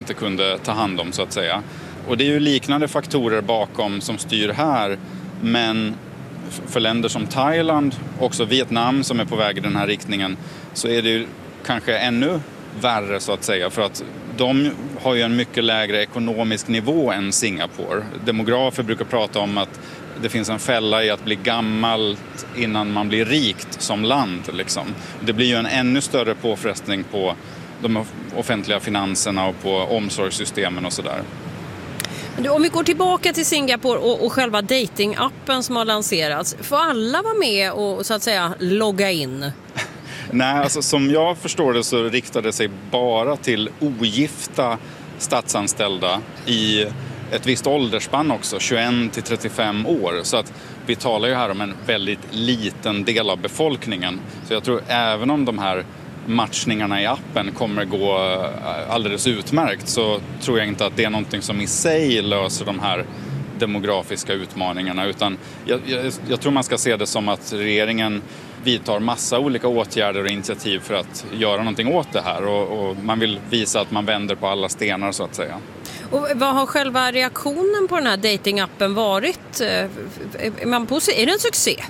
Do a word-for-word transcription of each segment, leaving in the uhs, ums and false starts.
inte kunde ta hand om så att säga. Och det är ju liknande faktorer bakom som styr här, men för länder som Thailand, också Vietnam som är på väg i den här riktningen, så är det ju kanske ännu värre så att säga, för att de har ju en mycket lägre ekonomisk nivå än Singapore. Demografer brukar prata om att det finns en fälla i att bli gammal innan man blir rikt som land. Liksom. Det blir ju en ännu större påfrestning på de offentliga finanserna och på omsorgssystemen och sådär. Om vi går tillbaka till Singapore och, och själva datingappen som har lanserats, får alla vara med och så att säga logga in? Nej, alltså som jag förstår det så riktar det sig bara till ogifta statsanställda i ett visst åldersspann också, tjugoett till trettiofem år. Så att vi talar ju här om en väldigt liten del av befolkningen. Så jag tror även om de här matchningarna i appen kommer gå alldeles utmärkt, så tror jag inte att det är någonting som i sig löser de här demografiska utmaningarna, utan jag, jag, jag tror man ska se det som att regeringen vidtar massa olika åtgärder och initiativ för att göra någonting åt det här, och, och man vill visa att man vänder på alla stenar så att säga. Och vad har själva reaktionen på den här datingappen varit? Är, man positiv? Är det en succé?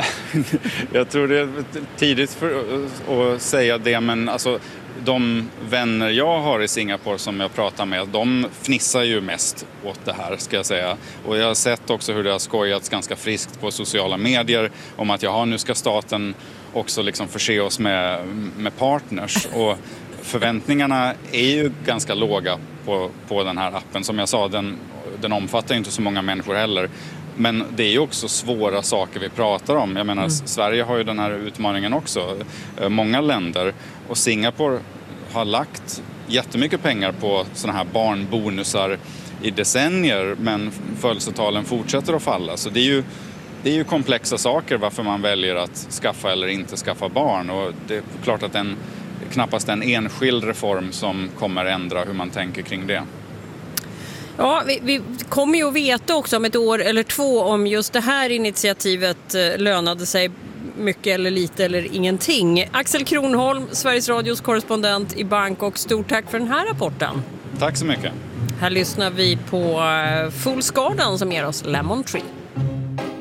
Jag tror det är tidigt för att säga det, men alltså, de vänner jag har i Singapore som jag pratar med, de fnissar ju mest åt det här, ska jag säga. Och jag har sett också hur det har skojats ganska friskt på sociala medier om att jaha, nu ska staten också liksom förse oss med, med partners. Och förväntningarna är ju ganska låga på, på den här appen. Som jag sa, den, den omfattar inte så många människor heller. Men det är ju också svåra saker vi pratar om. Jag menar, mm. Sverige har ju den här utmaningen också. Många länder. Och Singapore har lagt jättemycket pengar på såna här barnbonusar i decennier. Men födelsetalen fortsätter att falla. Så det är ju, det är ju komplexa saker varför man väljer att skaffa eller inte skaffa barn. Och det är klart att en, knappast en enskild reform som kommer ändra hur man tänker kring det. Ja, vi, vi kommer ju att veta också om ett år eller två om just det här initiativet lönade sig mycket eller lite eller ingenting. Axel Kronholm, Sveriges Radios korrespondent i Bangkok, stort tack för den här rapporten. Tack så mycket. Här lyssnar vi på Fools Garden som ger oss Lemon Tree.